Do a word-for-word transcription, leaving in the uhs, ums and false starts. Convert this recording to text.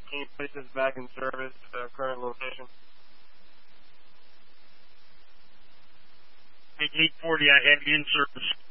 Can you place this back in service at the current location? eight forty, I have you in service.